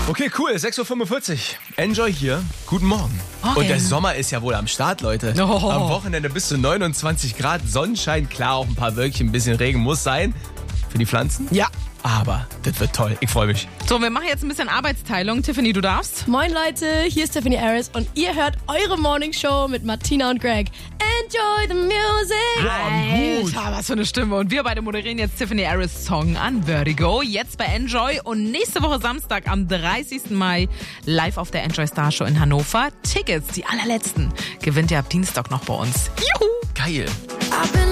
Okay, cool. 6.45 Uhr. Enjoy hier. Guten Morgen. Morgen. Und der Sommer ist ja wohl am Start, Leute. Oh. Am Wochenende bis zu 29 Grad, Sonnenschein, klar, auch ein paar Wölkchen, ein bisschen Regen muss sein. Für die Pflanzen? Ja. Aber das wird toll. Ich freue mich. So, wir machen jetzt ein bisschen Arbeitsteilung. Tiffany, du darfst. Moin Leute, hier ist Tiffany Harris und ihr hört eure Morning Show mit Martina und Greg. Enjoy the music. Alter, was für eine Stimme. Und wir beide moderieren jetzt Tiffany Harris Song an Vertigo. Jetzt bei Enjoy und nächste Woche Samstag am 30. Mai live auf der Enjoy Star Show in Hannover. Tickets, die allerletzten, gewinnt ihr ab Dienstag noch bei uns. Juhu! Geil.